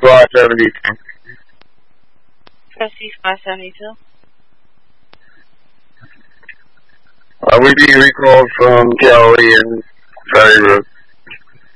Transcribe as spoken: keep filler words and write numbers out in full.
five seventy-two. Trustee five seventy-two. Uh, we being recalled from Cali and Ferry Road.